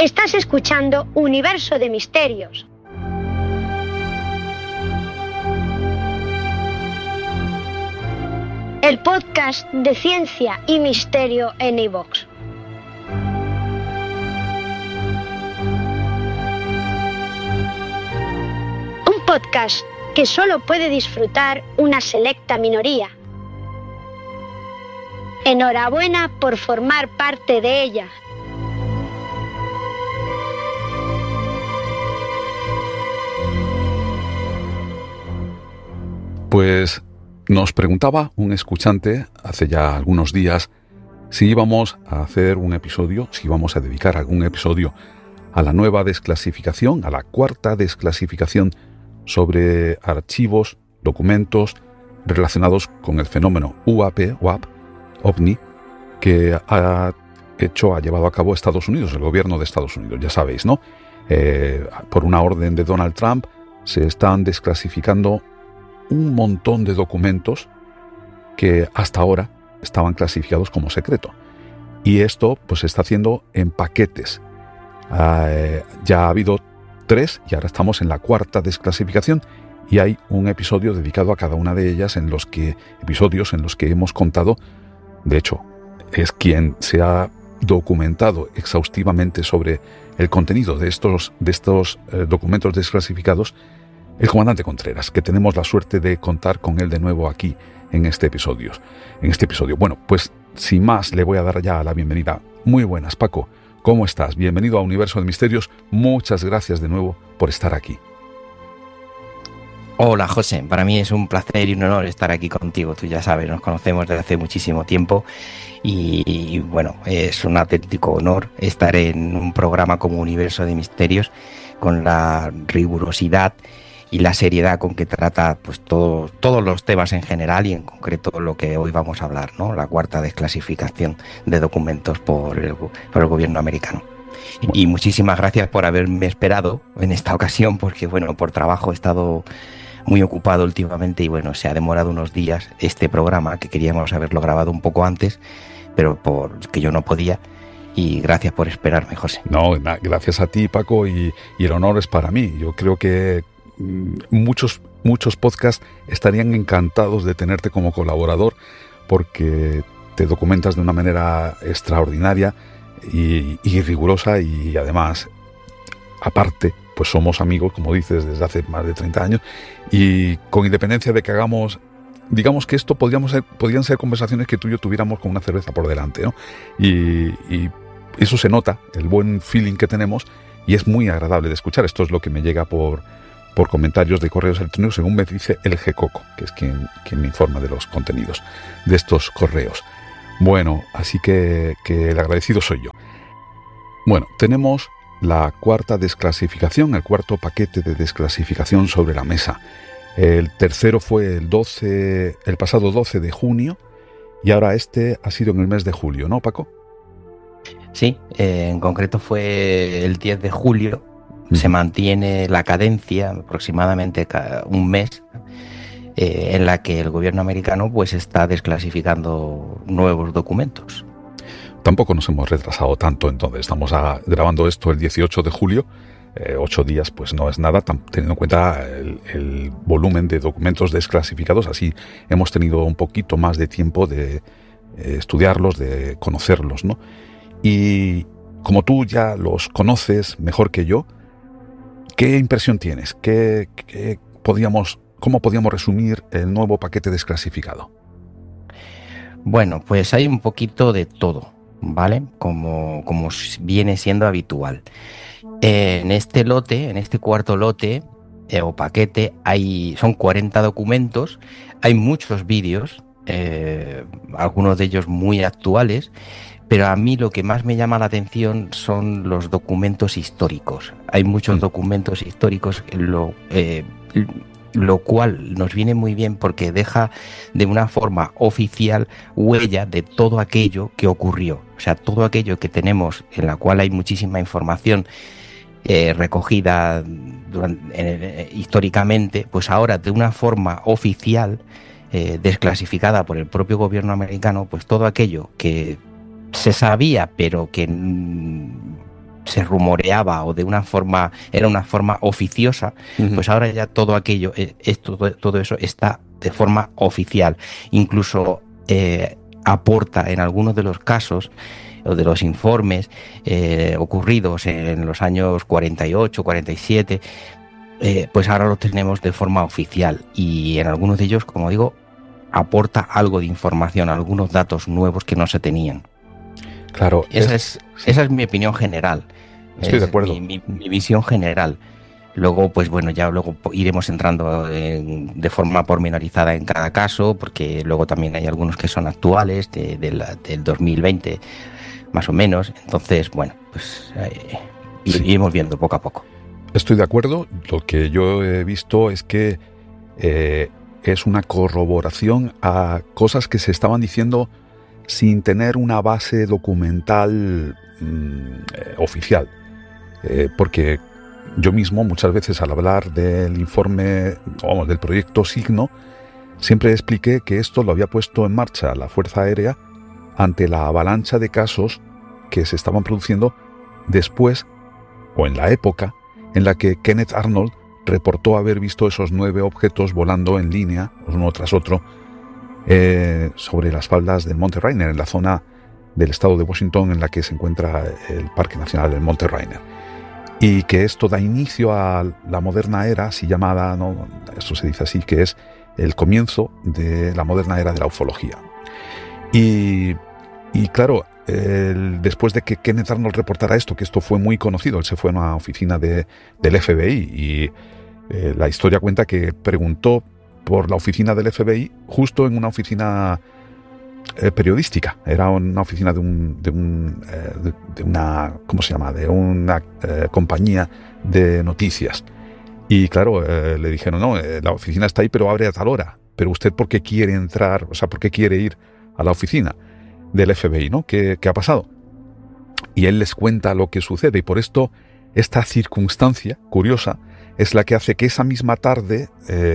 Estás escuchando Universo de Misterios. El podcast de ciencia y misterio en iVoox. Un podcast que solo puede disfrutar una selecta minoría. Enhorabuena por formar parte de ella. Pues nos preguntaba un escuchante hace ya algunos días si íbamos a hacer un episodio, si íbamos a dedicar algún episodio a la nueva desclasificación, a la cuarta desclasificación sobre archivos, documentos relacionados con el fenómeno UAP, OVNI, que ha llevado a cabo Estados Unidos, el gobierno de Estados Unidos, ya sabéis, ¿no? Por una orden de Donald Trump se están desclasificando un montón de documentos que hasta ahora estaban clasificados como secreto. Y esto pues se está haciendo en paquetes. Ya ha habido 3 y ahora estamos en la cuarta desclasificación y hay un episodio dedicado a cada una de ellas episodios en los que hemos contado, de hecho, es quien se ha documentado exhaustivamente sobre el contenido de estos documentos desclasificados, el comandante Contreras, que tenemos la suerte de contar con él de nuevo aquí en este episodio. Bueno, pues sin más le voy a dar ya la bienvenida. Muy buenas, Paco. ¿Cómo estás? Bienvenido a Universo de Misterios. Muchas gracias de nuevo por estar aquí. Hola, José. Para mí es un placer y un honor estar aquí contigo. Tú ya sabes, nos conocemos desde hace muchísimo tiempo y bueno, es un auténtico honor estar en un programa como Universo de Misterios con la rigurosidad y la seriedad con que trata pues todos los temas en general y en concreto lo que hoy vamos a hablar, ¿no? La cuarta desclasificación de documentos por el gobierno americano. Y muchísimas gracias por haberme esperado en esta ocasión, porque bueno, por trabajo he estado muy ocupado últimamente y bueno, se ha demorado unos días este programa, que queríamos haberlo grabado un poco antes, pero porque yo no podía. Y gracias por esperarme, José. No, gracias a ti, Paco, y el honor es para mí. Yo creo que muchos podcasts estarían encantados de tenerte como colaborador porque te documentas de una manera extraordinaria y rigurosa, y además, aparte, pues somos amigos, como dices, desde hace más de 30 años, y con independencia de que hagamos, digamos que esto podrían ser conversaciones que tú y yo tuviéramos con una cerveza por delante, ¿no? Y eso se nota, el buen feeling que tenemos, y es muy agradable de escuchar. Esto es lo que me llega por comentarios de correos electrónicos, según me dice el G-Coco, que es quien me informa de los contenidos de estos correos. Bueno, así que el agradecido soy yo. Bueno, tenemos la cuarta desclasificación, el cuarto paquete de desclasificación sobre la mesa. El tercero fue el pasado 12 de junio y ahora este ha sido en el mes de julio, ¿no, Paco? Sí, en concreto fue el 10 de julio. Se mantiene la cadencia aproximadamente cada un mes en la que el gobierno americano pues está desclasificando nuevos documentos. Tampoco nos hemos retrasado tanto, entonces estamos grabando esto el 18 de julio, 8 días pues no es nada, teniendo en cuenta el volumen de documentos desclasificados. Así hemos tenido un poquito más de tiempo de estudiarlos, de conocerlos, ¿no? Y como tú ya los conoces mejor que yo, ¿qué impresión tienes? ¿Cómo podríamos resumir el nuevo paquete desclasificado? Bueno, pues hay un poquito de todo, ¿vale? Como viene siendo habitual. En este cuarto lote o paquete, son 40 documentos, hay muchos vídeos, algunos de ellos muy actuales, pero a mí lo que más me llama la atención son los documentos históricos. Hay muchos documentos históricos, lo cual nos viene muy bien porque deja de una forma oficial huella de todo aquello que ocurrió. O sea, todo aquello que tenemos, en la cual hay muchísima información recogida históricamente, pues ahora de una forma oficial, desclasificada por el propio gobierno americano, pues todo aquello que se sabía, pero que se rumoreaba o era una forma oficiosa, pues ahora ya todo aquello, todo eso está de forma oficial. Incluso aporta en algunos de los casos o de los informes ocurridos en los años 48, 47, pues ahora lo tenemos de forma oficial, y en algunos de ellos, como digo, aporta algo de información, algunos datos nuevos que no se tenían. Claro. Esa es mi opinión general. Estoy de acuerdo. Mi visión general. Luego, pues bueno, ya luego iremos entrando de forma pormenorizada en cada caso, porque luego también hay algunos que son actuales, del 2020, más o menos. Entonces, bueno, pues iremos viendo poco a poco. Estoy de acuerdo. Lo que yo he visto es que es una corroboración a cosas que se estaban diciendo sin tener una base documental oficial. Porque yo mismo muchas veces al hablar del informe, del proyecto Signo, siempre expliqué que esto lo había puesto en marcha la Fuerza Aérea ante la avalancha de casos que se estaban produciendo después o en la época en la que Kenneth Arnold reportó haber visto esos 9 objetos volando en línea, uno tras otro, sobre las faldas del Monte Rainier, en la zona del estado de Washington en la que se encuentra el Parque Nacional del Monte Rainier. Y que esto da inicio a la moderna era, así llamada, ¿no? Esto se dice así, que es el comienzo de la moderna era de la ufología. Y claro, después de que Kenneth Arnold reportara esto, que esto fue muy conocido, él se fue a una oficina del FBI y la historia cuenta que preguntó por la oficina del FBI justo en una oficina periodística. Era una oficina de una ¿cómo se llama? De una compañía de noticias. Y claro, le dijeron, no, la oficina está ahí, pero abre a tal hora. Pero usted, ¿por qué quiere entrar? O sea, ¿por qué quiere ir a la oficina del FBI, ¿no? ¿Qué ha pasado? Y él les cuenta lo que sucede, y por esto esta circunstancia curiosa es la que hace que esa misma tarde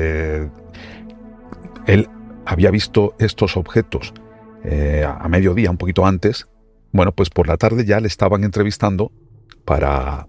él había visto estos objetos a mediodía, un poquito antes. Bueno, pues por la tarde ya le estaban entrevistando para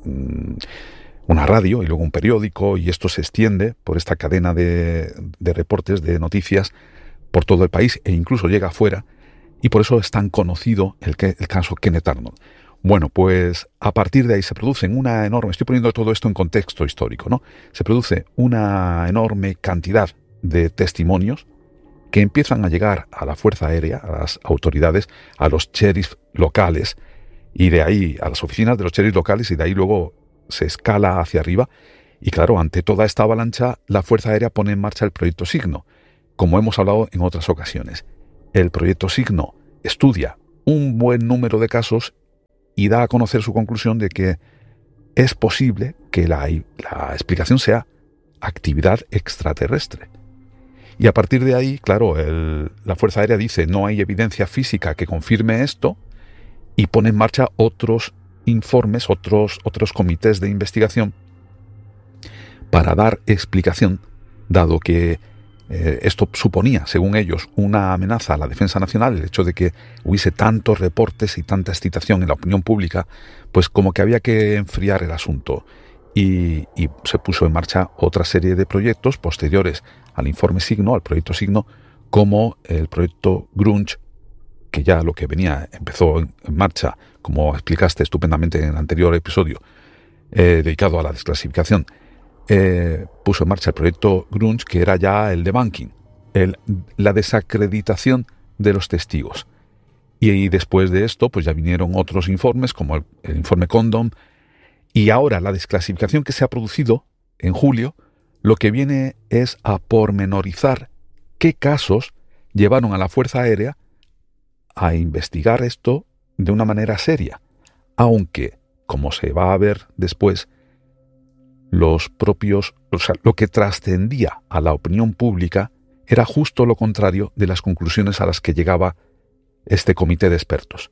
una radio y luego un periódico, y esto se extiende por esta cadena de reportes, de noticias por todo el país, e incluso llega afuera, y por eso es tan conocido el caso Kenneth Arnold. Bueno, pues a partir de ahí se producen una enorme, estoy poniendo todo esto en contexto histórico, ¿no? Se produce una enorme cantidad de testimonios que empiezan a llegar a la Fuerza Aérea, a las autoridades, a los sheriffs locales, y de ahí a las oficinas de los sheriffs locales, y de ahí luego se escala hacia arriba. Y claro, ante toda esta avalancha, la Fuerza Aérea pone en marcha el proyecto Signo, como hemos hablado en otras ocasiones. El proyecto Signo estudia un buen número de casos y da a conocer su conclusión de que es posible que la explicación sea actividad extraterrestre. Y a partir de ahí, claro, la Fuerza Aérea dice no hay evidencia física que confirme esto, y pone en marcha otros informes, otros comités de investigación para dar explicación, dado que esto suponía, según ellos, una amenaza a la defensa nacional, el hecho de que hubiese tantos reportes y tanta excitación en la opinión pública, pues como que había que enfriar el asunto. Y se puso en marcha otra serie de proyectos posteriores al informe Signo, al proyecto Signo, como el proyecto Grunge, que ya lo que empezó en marcha, como explicaste estupendamente en el anterior episodio, dedicado a la desclasificación. Puso en marcha el proyecto Grunge, que era ya el debunking, la desacreditación de los testigos. Y después de esto, pues ya vinieron otros informes, como el informe Condom, y ahora la desclasificación que se ha producido en julio, lo que viene es a pormenorizar qué casos llevaron a la Fuerza Aérea a investigar esto de una manera seria, aunque, como se va a ver después, lo que trascendía a la opinión pública era justo lo contrario de las conclusiones a las que llegaba este comité de expertos.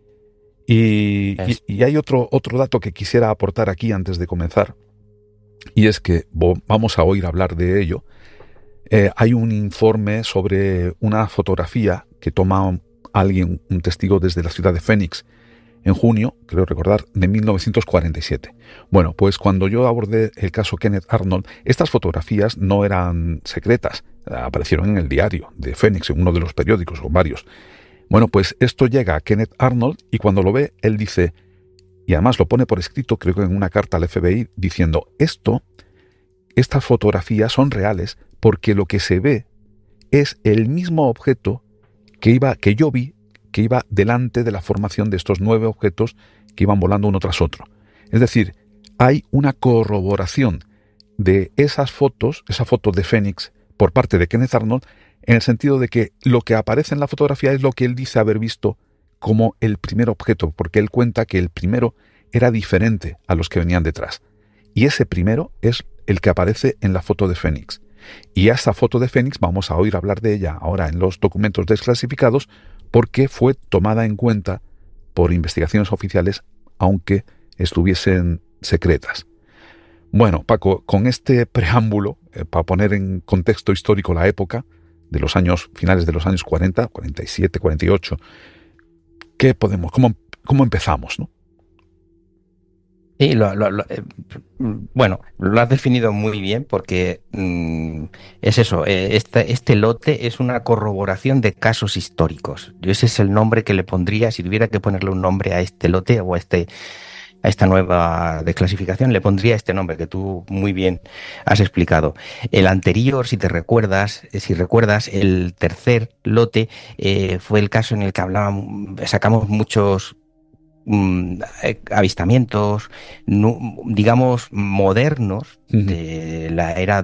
Y hay otro dato que quisiera aportar aquí antes de comenzar, y es que vamos a oír hablar de ello. Hay un informe sobre una fotografía que toma un testigo desde la ciudad de Phoenix, en junio, creo recordar, de 1947. Bueno, pues cuando yo abordé el caso Kenneth Arnold, estas fotografías no eran secretas, aparecieron en el diario de Phoenix, en uno de los periódicos o varios. Bueno, pues esto llega a Kenneth Arnold y cuando lo ve, él dice, y además lo pone por escrito, creo que en una carta al FBI, diciendo, estas fotografías son reales porque lo que se ve es el mismo objeto que yo vi, que iba delante de la formación de estos 9 objetos que iban volando uno tras otro. Es decir, hay una corroboración de esas fotos, esa foto de Phoenix por parte de Kenneth Arnold, en el sentido de que lo que aparece en la fotografía es lo que él dice haber visto como el primer objeto, porque él cuenta que el primero era diferente a los que venían detrás. Y ese primero es el que aparece en la foto de Phoenix. Y a esta foto de Phoenix vamos a oír hablar de ella ahora en los documentos desclasificados, porque fue tomada en cuenta por investigaciones oficiales, aunque estuviesen secretas. Bueno, Paco, con este preámbulo, para poner en contexto histórico la época de los años finales de los años 40, 47, 48, ¿cómo empezamos, no? Sí, bueno, lo has definido muy bien porque es eso, este lote es una corroboración de casos históricos. Yo ese es el nombre que le pondría, si tuviera que ponerle un nombre a este lote o a esta nueva desclasificación, le pondría este nombre que tú muy bien has explicado. El anterior, si recuerdas, el tercer lote fue el caso en el que sacamos muchos avistamientos, digamos, modernos de la era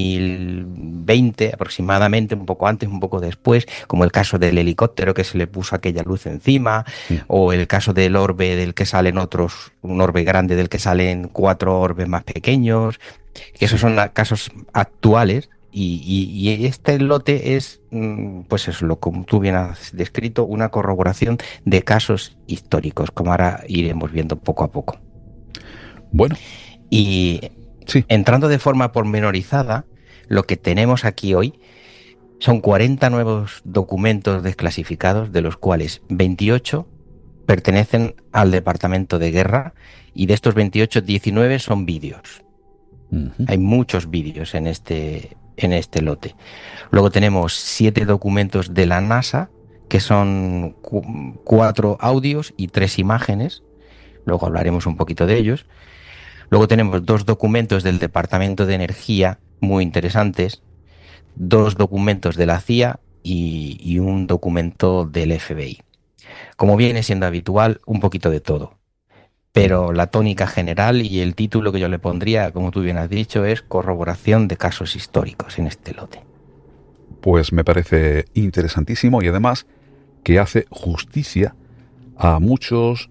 2020 aproximadamente, un poco antes, un poco después, como el caso del helicóptero que se le puso aquella luz encima, o el caso del orbe del que salen un orbe grande del que salen 4 orbes más pequeños, que esos son casos actuales. Y este lote es, pues eso, lo como tú bien has descrito, una corroboración de casos históricos, como ahora iremos viendo poco a poco. Bueno. Y sí, entrando de forma pormenorizada, lo que tenemos aquí hoy son 40 nuevos documentos desclasificados, de los cuales 28 pertenecen al Departamento de Guerra, y de estos 28, 19 son vídeos. Hay muchos vídeos en este lote. Luego tenemos 7 documentos de la NASA, que son 4 audios y 3 imágenes. Luego hablaremos un poquito de ellos. Luego tenemos 2 documentos del Departamento de Energía, muy interesantes, 2 documentos de la CIA y un documento del FBI. Como viene siendo habitual, un poquito de todo. Pero la tónica general y el título que yo le pondría, como tú bien has dicho, es corroboración de casos históricos en este lote. Pues me parece interesantísimo y además que hace justicia a muchos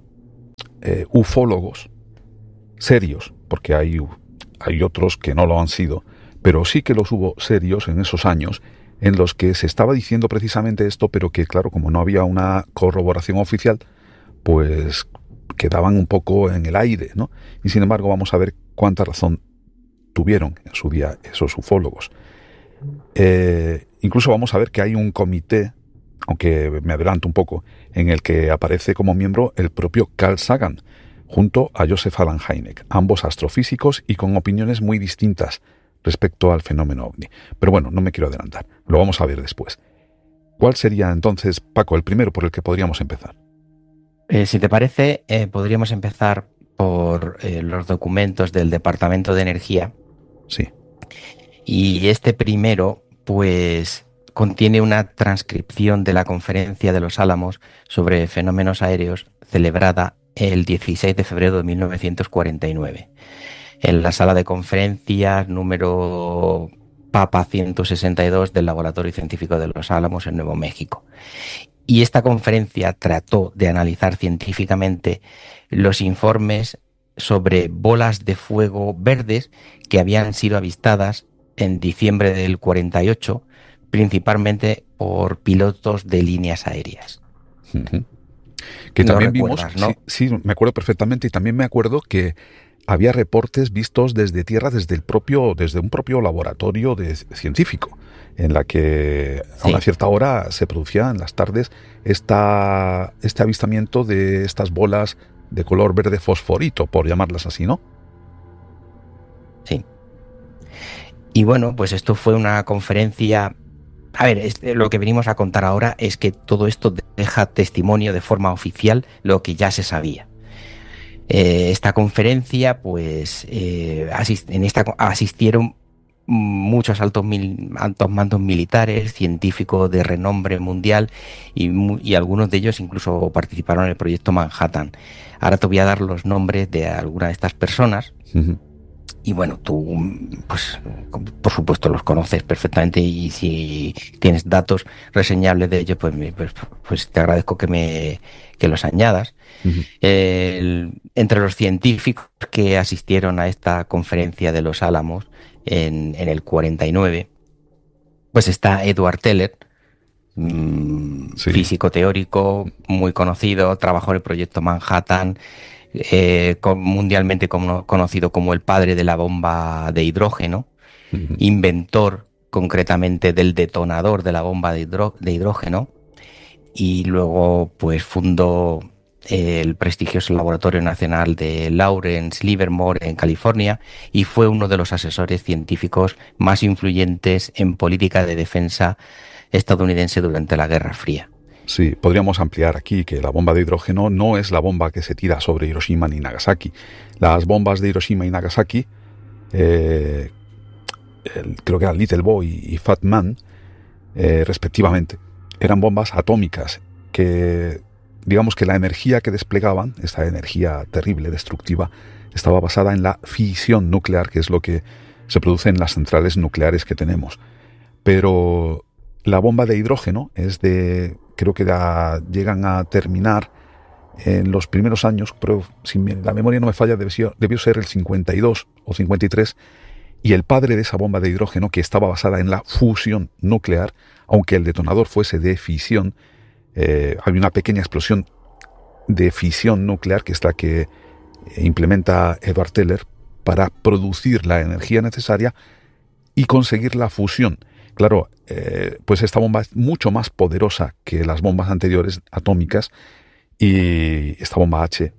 ufólogos serios, porque hay otros que no lo han sido, pero sí que los hubo serios en esos años en los que se estaba diciendo precisamente esto, pero que claro, como no había una corroboración oficial, pues quedaban un poco en el aire, ¿no? Y sin embargo vamos a ver cuánta razón tuvieron en su día esos ufólogos. Incluso vamos a ver que hay un comité, aunque me adelanto un poco, en el que aparece como miembro el propio Carl Sagan, junto a Joseph Allen Hynek, ambos astrofísicos y con opiniones muy distintas respecto al fenómeno ovni. Pero bueno, no me quiero adelantar, lo vamos a ver después. ¿Cuál sería entonces, Paco, el primero por el que podríamos empezar? Si te parece, podríamos empezar por los documentos del Departamento de Energía. Sí. Y este primero, pues, contiene una transcripción de la Conferencia de los Álamos sobre fenómenos aéreos celebrada el 16 de febrero de 1949 en la sala de conferencias número Papa 162 del Laboratorio Científico de los Álamos en Nuevo México. Y esta conferencia trató de analizar científicamente los informes sobre bolas de fuego verdes que habían sido avistadas en diciembre del 48, principalmente por pilotos de líneas aéreas. Que también vimos, ¿no? Sí, me acuerdo perfectamente, y también me acuerdo que había reportes vistos desde tierra, desde un propio laboratorio científico, en la que a una cierta hora se producía en las tardes este avistamiento de estas bolas de color verde fosforito, por llamarlas así, ¿no? Sí. Y bueno, pues esto fue una conferencia. A ver, lo que venimos a contar ahora es que todo esto deja testimonio de forma oficial lo que ya se sabía. Esta conferencia, pues, en esta asistieron muchos altos mandos militares, científicos de renombre mundial y algunos de ellos incluso participaron en el proyecto Manhattan. Ahora te voy a dar los nombres de algunas de estas personas. Uh-huh. Y bueno, tú, pues, por supuesto los conoces perfectamente y si tienes datos reseñables de ellos, pues te agradezco que los añadas. Uh-huh. Entre los científicos que asistieron a esta conferencia de Los Álamos en el 49, pues está Edward Teller, físico teórico muy conocido, trabajó en el proyecto Manhattan, mundialmente conocido como el padre de la bomba de hidrógeno, uh-huh. Inventor concretamente del detonador de la bomba de hidrógeno, y luego pues fundó el prestigioso Laboratorio Nacional de Lawrence Livermore en California y fue uno de los asesores científicos más influyentes en política de defensa estadounidense durante la Guerra Fría. Sí, podríamos ampliar aquí que la bomba de hidrógeno no es la bomba que se tira sobre Hiroshima ni Nagasaki. Las bombas de Hiroshima y Nagasaki, creo que eran Little Boy y Fat Man, respectivamente, eran bombas atómicas que, digamos que la energía que desplegaban, esta energía terrible, destructiva, estaba basada en la fisión nuclear, que es lo que se produce en las centrales nucleares que tenemos. Pero la bomba de hidrógeno creo que llegan a terminar en los primeros años, pero si la memoria no me falla, debió ser el 52 o 53, y el padre de esa bomba de hidrógeno, que estaba basada en la fusión nuclear, aunque el detonador fuese de fisión, hay una pequeña explosión de fisión nuclear, que es la que implementa Edward Teller para producir la energía necesaria y conseguir la fusión. Claro, pues esta bomba es mucho más poderosa que las bombas anteriores atómicas, y esta bomba H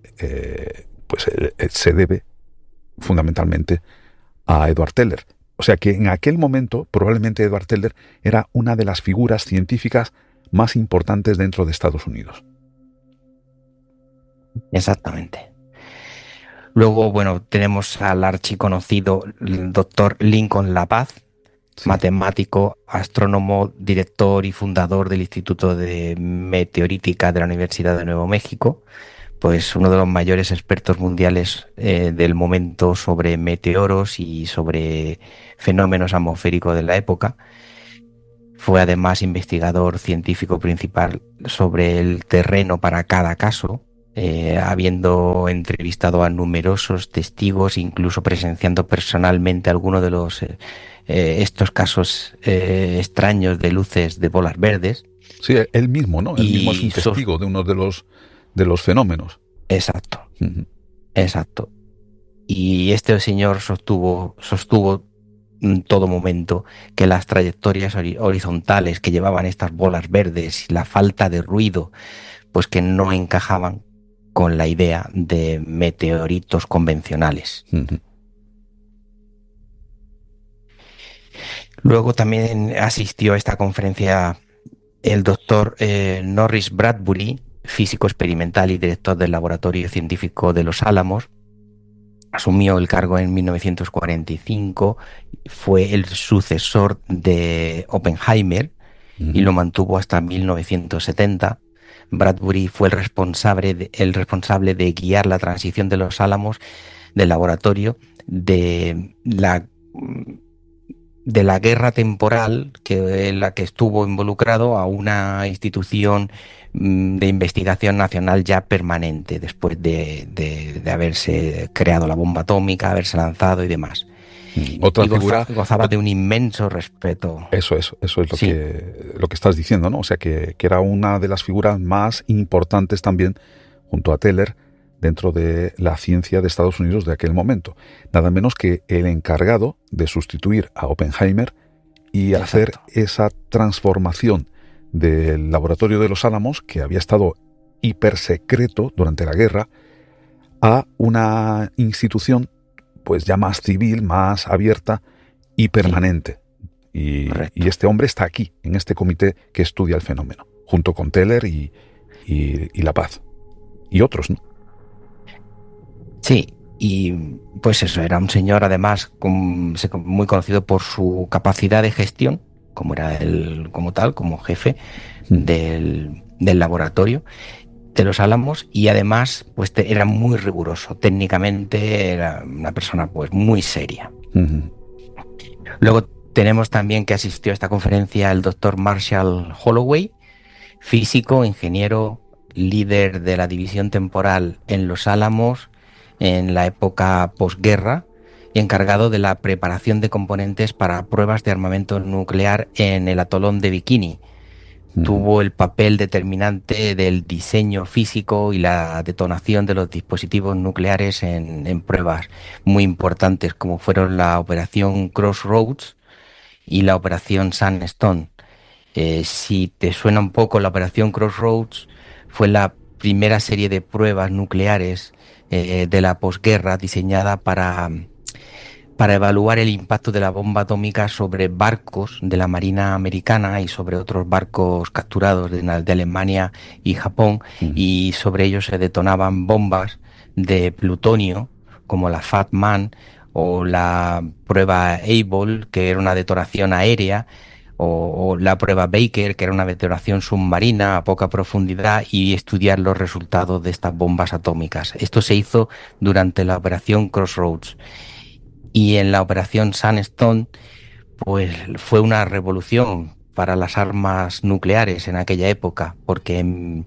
se debe fundamentalmente a Edward Teller. O sea que en aquel momento probablemente Edward Teller era una de las figuras científicas más importantes dentro de Estados Unidos. Exactamente. Luego, bueno, tenemos al archiconocido doctor Lincoln La Paz, sí, matemático, astrónomo, director y fundador del Instituto de Meteorítica de la Universidad de Nuevo México, pues uno de los mayores expertos mundiales del momento sobre meteoros y sobre fenómenos atmosféricos de la época. Fue además investigador científico principal sobre el terreno para cada caso, habiendo entrevistado a numerosos testigos, incluso presenciando personalmente algunos de estos casos extraños de luces de bolas verdes. Sí, él mismo, ¿no? Él mismo es un testigo de uno de los fenómenos. Exacto, uh-huh. Exacto. Y este señor sostuvo en todo momento que las trayectorias horizontales que llevaban estas bolas verdes y la falta de ruido, pues que no encajaban con la idea de meteoritos convencionales. Uh-huh. Luego también asistió a esta conferencia el doctor Norris Bradbury, físico experimental y director del Laboratorio Científico de Los Álamos. Asumió el cargo en 1945, fue el sucesor de Oppenheimer, uh-huh, y lo mantuvo hasta 1970. Bradbury fue el responsable de guiar la transición de Los Álamos del laboratorio de la guerra temporal en la que estuvo involucrado a una institución de investigación nacional ya permanente después de haberse creado la bomba atómica, haberse lanzado y demás. Otra figura gozaba de un inmenso respeto. Eso es lo que estás diciendo, ¿no? O sea que era una de las figuras más importantes también, junto a Teller, dentro de la ciencia de Estados Unidos de aquel momento. Nada menos que el encargado de sustituir a Oppenheimer y hacer esa transformación del laboratorio de Los Álamos, que había estado hipersecreto durante la guerra, a una institución pues ya más civil, más abierta y permanente. Y este hombre está aquí, en este comité que estudia el fenómeno, junto con Teller y La Paz. Y otros, ¿no? Sí, y pues eso, era un señor además muy conocido por su capacidad de gestión, como era él como tal, como jefe del laboratorio de Los Álamos, y además pues era muy riguroso, técnicamente era una persona pues muy seria. Luego tenemos también que asistió a esta conferencia el doctor Marshall Holloway, físico, ingeniero, líder de la división temporal en Los Álamos en la época posguerra y encargado de la preparación de componentes para pruebas de armamento nuclear en el atolón de Bikini. Tuvo el papel determinante del diseño físico y la detonación de los dispositivos nucleares en pruebas muy importantes como fueron la operación Crossroads y la operación Sandstone. Si te suena un poco, la operación Crossroads fue la primera serie de pruebas nucleares de la posguerra diseñada para evaluar el impacto de la bomba atómica sobre barcos de la Marina Americana y sobre otros barcos capturados de Alemania y Japón, y sobre ellos se detonaban bombas de plutonio como la Fat Man o la prueba Able, que era una detonación aérea, o la prueba Baker, que era una detonación submarina a poca profundidad, y estudiar los resultados de estas bombas atómicas. Esto se hizo durante la operación Crossroads. Y en la operación Sandstone, pues fue una revolución para las armas nucleares en aquella época, porque en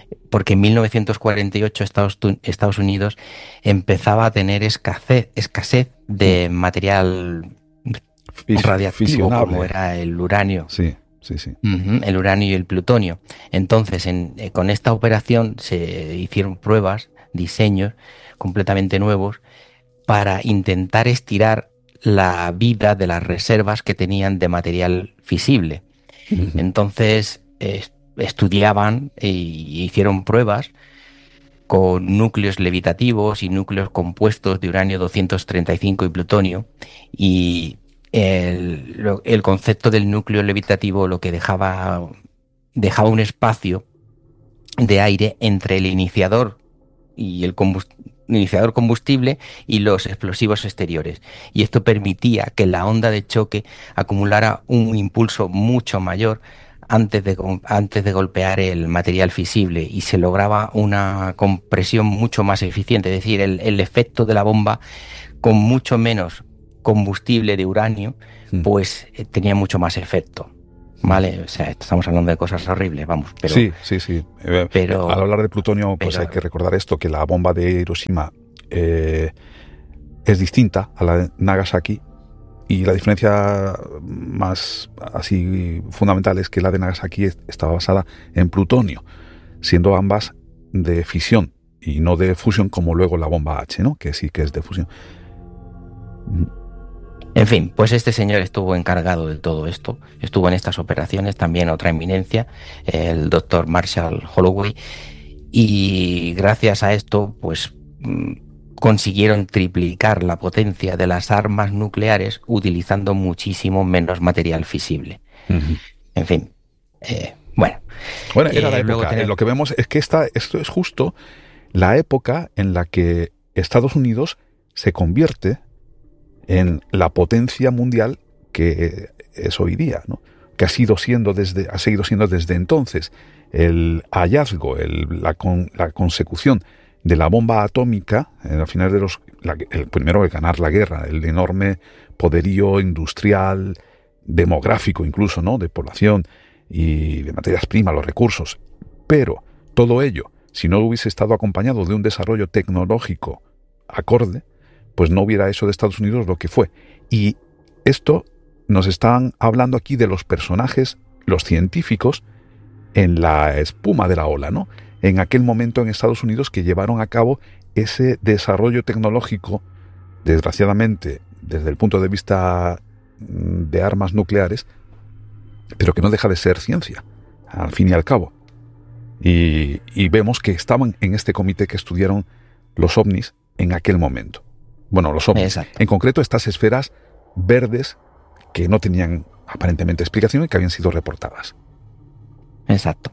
1948 Estados Unidos empezaba a tener escasez de material radiactivo, como era el uranio. Sí. El uranio y el plutonio. Entonces, con esta operación se hicieron pruebas, diseños completamente nuevos, para intentar estirar la vida de las reservas que tenían de material fisible. Entonces estudiaban e hicieron pruebas con núcleos levitativos y núcleos compuestos de uranio 235 y plutonio, y el concepto del núcleo levitativo lo que dejaba un espacio de aire entre el iniciador y el iniciador combustible y los explosivos exteriores, y esto permitía que la onda de choque acumulara un impulso mucho mayor antes de golpear el material fisible, y se lograba una compresión mucho más eficiente, es decir, el efecto de la bomba con mucho menos combustible de uranio pues tenía mucho más efecto. Vale, o sea, estamos hablando de cosas horribles, vamos. Pero, sí. Pero al hablar de plutonio, pues hay que recordar esto, que la bomba de Hiroshima es distinta a la de Nagasaki, y la diferencia más así fundamental es que la de Nagasaki estaba basada en plutonio, siendo ambas de fisión y no de fusión como luego la bomba H, ¿no? Que sí que es de fusión. En fin, pues este señor estuvo encargado de todo esto, estuvo en estas operaciones, también otra eminencia, el doctor Marshall Holloway, y gracias a esto, pues consiguieron triplicar la potencia de las armas nucleares utilizando muchísimo menos material fisible. En fin, bueno, era la época. Lo que vemos es que esto es justo la época en la que Estados Unidos se convierte en la potencia mundial que es hoy día, ¿no? Que ha seguido siendo desde entonces. El hallazgo, la consecución de la bomba atómica, al final el primero de ganar la guerra, el enorme poderío industrial, demográfico incluso, ¿no? De población y de materias primas, los recursos. Pero todo ello, si no hubiese estado acompañado de un desarrollo tecnológico acorde, pues no hubiera hecho de Estados Unidos lo que fue. Y esto nos están hablando aquí de los personajes, los científicos, en la espuma de la ola, ¿no? en aquel momento en Estados Unidos que llevaron a cabo ese desarrollo tecnológico, desgraciadamente, desde el punto de vista de armas nucleares, pero que no deja de ser ciencia, al fin y al cabo. Y vemos que estaban en este comité que estudiaron los ovnis en aquel momento. Bueno, los ovnis. Exacto. En concreto, estas esferas verdes que no tenían aparentemente explicación y que habían sido reportadas. Exacto.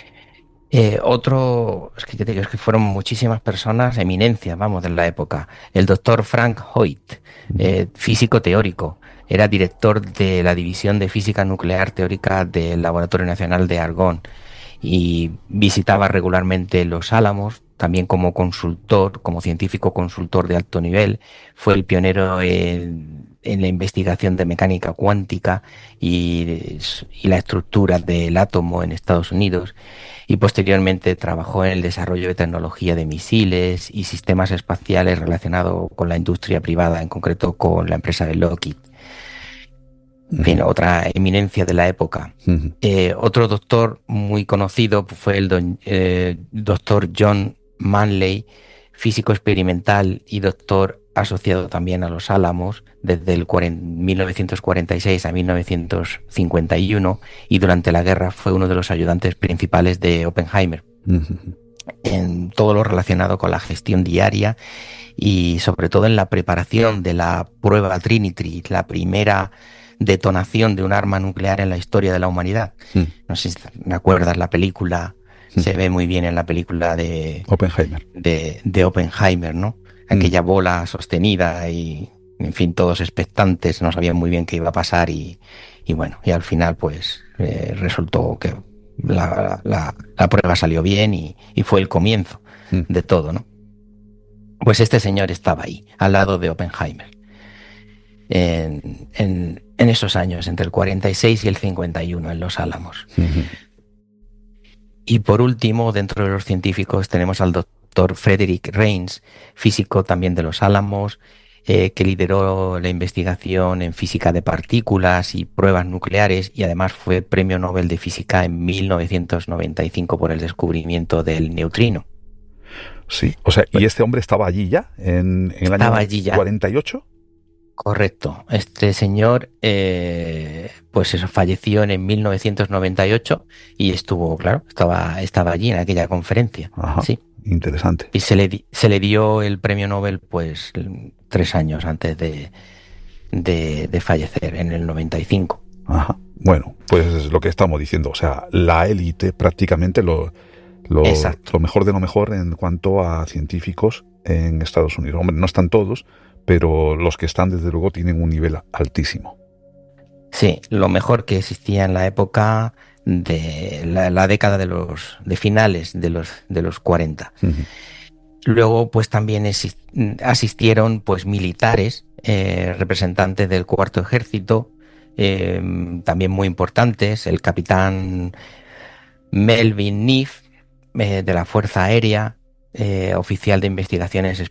Otro, es que yo te digo, es que fueron muchísimas personas, eminencias, vamos, de la época. El doctor Frank Hoyt, físico teórico, era director de la División de Física Nuclear Teórica del Laboratorio Nacional de Argonne y visitaba regularmente Los Álamos, también como consultor, como científico consultor de alto nivel. Fue el pionero en la investigación de mecánica cuántica y la estructura del átomo en Estados Unidos, y posteriormente trabajó en el desarrollo de tecnología de misiles y sistemas espaciales relacionados con la industria privada, en concreto con la empresa de Lockheed. En fin, otra eminencia de la época. Otro doctor muy conocido fue el doctor John Manley, físico experimental y doctor asociado también a Los Álamos desde el 1946 a 1951, y durante la guerra fue uno de los ayudantes principales de Oppenheimer en todo lo relacionado con la gestión diaria y sobre todo en la preparación de la prueba Trinity, la primera detonación de un arma nuclear en la historia de la humanidad. No sé si me acuerdas la película, se ve muy bien en la película de Oppenheimer, de Oppenheimer, ¿no? Aquella bola sostenida y, en fin, todos expectantes, no sabían muy bien qué iba a pasar y bueno, y al final pues resultó que la prueba salió bien y fue el comienzo de todo, ¿no? Pues este señor estaba ahí, al lado de Oppenheimer, en esos años, entre el 46 y el 51, en Los Álamos. Y por último, dentro de los científicos tenemos al doctor Frederick Reines, físico también de Los Álamos, que lideró la investigación en física de partículas y pruebas nucleares, y además fue premio Nobel de Física en 1995 por el descubrimiento del neutrino. Sí, o sea, ¿y este hombre estaba allí ya, en el año 48? Correcto. Este señor, pues eso, falleció en 1998 y estuvo, claro, estaba allí en aquella conferencia. Ajá, sí. Interesante. Y se le dio el premio Nobel, pues, 3 años antes de fallecer, en el 95. Ajá. Bueno, pues lo que estamos diciendo, o sea, la élite prácticamente lo mejor de lo mejor en cuanto a científicos en Estados Unidos. Hombre, no están todos, pero los que están, desde luego, tienen un nivel altísimo. Sí, lo mejor que existía en la época de la década de finales de los 40. Luego, pues también asistieron pues militares, representantes del Cuarto Ejército, también muy importantes, el capitán Melvin Neff, de la Fuerza Aérea, oficial de investigaciones